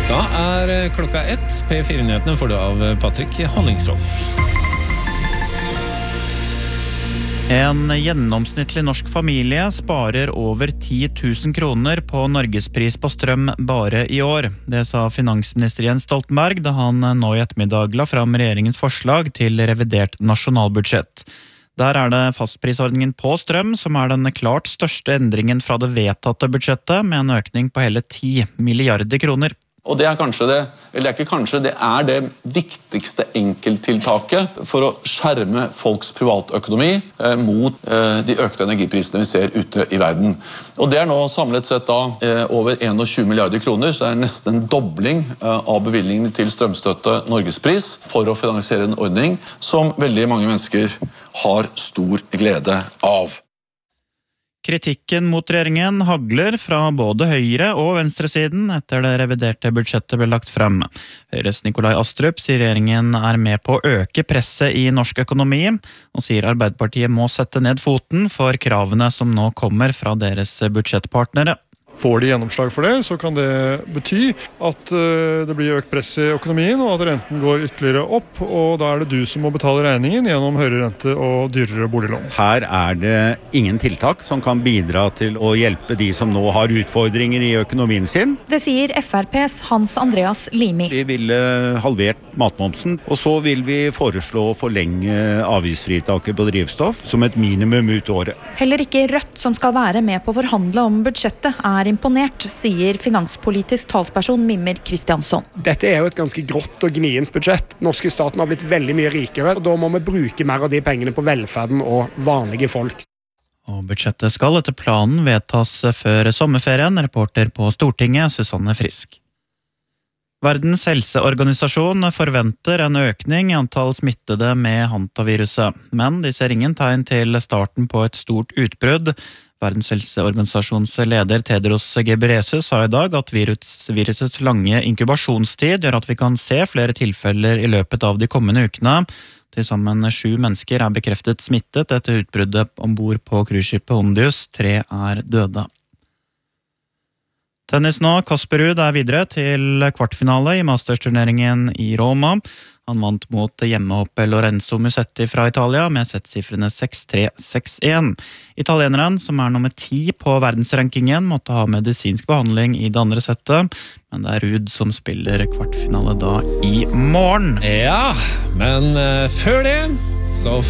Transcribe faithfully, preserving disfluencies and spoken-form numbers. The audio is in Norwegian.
Da er klokka ett. P fire-nyhetene får du av Patrick Honningsrå. En gjennomsnittlig norsk familie sparer over ti tusen kroner på Norgespris på strøm bare i år. Det sa finansminister Jens Stoltenberg da han nå i ettermiddag la fram regjeringens forslag til revidert nasjonalbudsjett. Der er det fastprisordningen på strøm som er den klart største endringen fra det vedtatte budsjettet, med en økning på hele ti milliarder kroner. Og det er kanskje det, eller det er ikke kanskje, det er det viktigste enkelttiltaket for å skjerme folks privatøkonomi eh, mot eh, de økte energiprisene vi ser ute i verden. Og det er nå samlet sett da eh, over tjueen milliarder kroner, så det er nesten en dobling eh, av bevilgningene til strømstøtte Norgespris for å finansiere en ordning som veldig mange mennesker har stor glede av. Kritikken mot regjeringen hagler fra både høyre- og venstresiden etter det reviderte budsjettet ble lagt frem. Høyres Nikolai Astrup sier regjeringen er med på å øke presset i norsk økonomi, og sier Arbeiderpartiet må sette ned foten for kravene som nå kommer fra deres budsjettpartnere. Får de gjennomslag for det, så kan det bety at det blir økt press i økonomien, og at renten går ytterligere opp, og da er det du som må betale regningen gjennom høyere rente og dyrere boliglån. Her er det ingen tiltak som kan bidra til å hjelpe de som nå har utfordringer i økonomien sin. Det sier F R P's Hans Andreas Limi. Vi ville halvert matmomsen, og så vil vi foreslå å forlenge avgiftsfritaket på drivstoff som et minimum ut året. Heller ikke Rødt, som skal være med på å forhandle om budsjettet, er imponert, sier finanspolitisk talsperson Mimmer Kristiansson. Dette er jo et ganske grått og gnient budsjett. Norske staten har blitt veldig mye rikere, og da må vi bruke mer av de pengene på velferden og vanlige folk. Og budsjettet skal etter planen vedtas før sommerferien, reporter på Stortinget, Susanne Frisk. Verdens helseorganisasjon forventer en økning i antall smittede med hantaviruset, men de ser ingen tegn til starten på et stort utbrudd. Verdens helseorganisasjons leder Tedros Ghebreyesus sa i dag at virus, virusets lange inkubasjonstid gjør at vi kan se flere tilfeller i løpet av de kommende ukene. Til sammen sju mennesker er bekreftet smittet etter utbruddet ombord på cruiseskipet Hondius. Tre er døde. Tennis nå. Casper Ruud er videre til kvartfinale i mastersturneringen i Roma. Han vant mot hjemmehoppet Lorenzo Musetti fra Italia med settsifrene seks tre seks en. Italieneren, som er nummer ti på verdensrankingen, måtte ha medisinsk behandling i det andre settet, men det er Ruud som spiller kvartfinale da i morgen. Ja, men uh, før det så